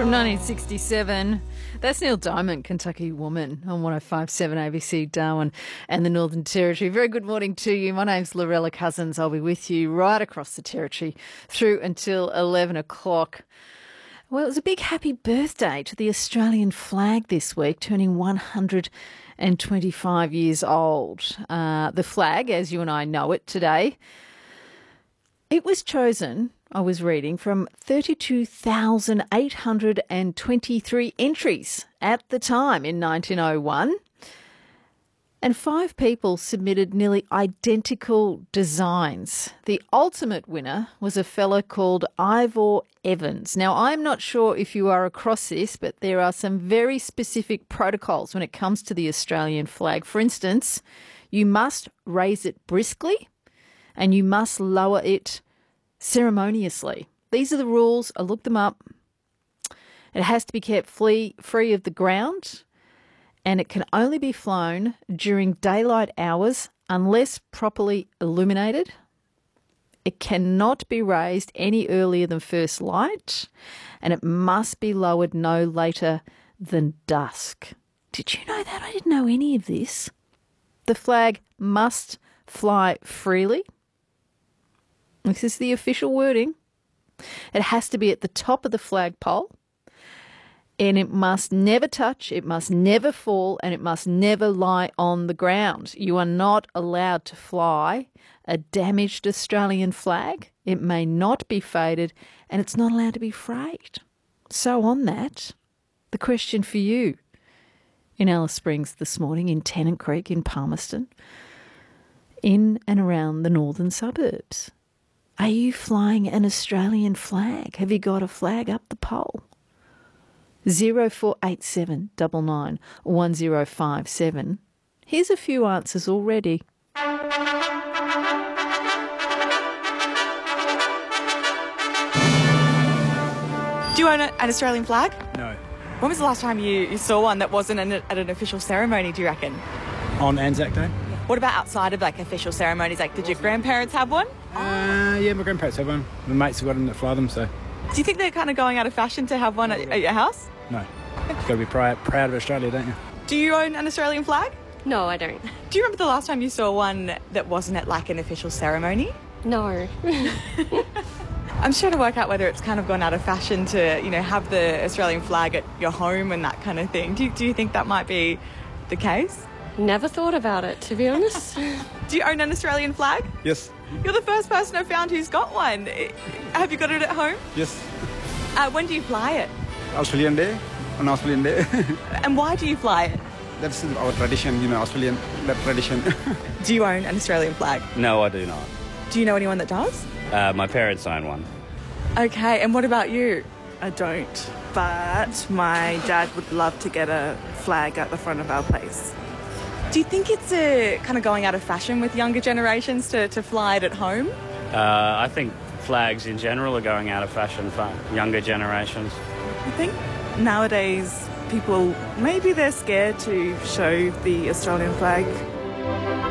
From 1967, that's Neil Diamond, Kentucky Woman, on 105.7 ABC Darwin and the Northern Territory. Very good morning to you. My name's Lorella Cousins. I'll be with you right across the Territory through until 11 o'clock. Well, it was a big happy birthday to the Australian flag this week, turning 125 years old. The flag, as you and I know it today, it was chosen, I was reading, from 32,823 entries at the time in 1901. And 5 people submitted nearly identical designs. The ultimate winner was a fellow called Ivor Evans. Now, I'm not sure if you are across this, but there are some very specific protocols when it comes to the Australian flag. For instance, you must raise it briskly and you must lower it ceremoniously. These are the rules. I looked them up. It has to be kept free of the ground, and it can only be flown during daylight hours unless properly illuminated. It cannot be raised any earlier than first light, and it must be lowered no later than dusk. Did you know that? I didn't know any of this. The flag must fly freely. This is the official wording. It has to be at the top of the flagpole, and it must never touch, it must never fall, and it must never lie on the ground. You are not allowed to fly a damaged Australian flag. It may not be faded, and it's not allowed to be frayed. So on that, the question for you in Alice Springs this morning, in Tennant Creek, in Palmerston, in and around the northern suburbs. Are you flying an Australian flag? Have you got a flag up the pole? 0487 99 1057. Here's a few answers already. Do you own an Australian flag? No. When was the last time you saw one that wasn't at an official ceremony, do you reckon? On Anzac Day? What about outside of official ceremonies? Did your grandparents have one? Yeah, my grandparents have one. My mates have got them that fly them, so... Do you think they're kind of going out of fashion to have one at your house? No. You've got to be proud of Australia, don't you? Do you own an Australian flag? No, I don't. Do you remember the last time you saw one that wasn't at an official ceremony? No. I'm just trying to work out whether it's kind of gone out of fashion to, have the Australian flag at your home and that kind of thing. Do you think that might be the case? Never thought about it, to be honest. Do you own an Australian flag? Yes. You're the first person I've found who's got one. Have you got it at home? Yes. When do you fly it? Australian Day. On Australian Day. And why do you fly it? That's our tradition, Australian tradition. Do you own an Australian flag? No, I do not. Do you know anyone that does? My parents own one. Okay, and what about you? I don't, but my dad would love to get a flag at the front of our place. Do you think it's kind of going out of fashion with younger generations to fly it at home? I think flags in general are going out of fashion for younger generations. I think nowadays people, maybe they're scared to show the Australian flag